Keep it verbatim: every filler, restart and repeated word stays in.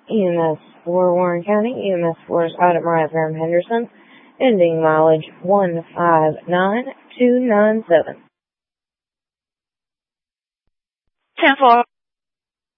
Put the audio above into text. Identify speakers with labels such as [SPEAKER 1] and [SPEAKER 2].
[SPEAKER 1] E M S for Warren County, E M S for Scott at Mariah Graham Henderson, ending mileage one five nine two nine seven.
[SPEAKER 2] ten four.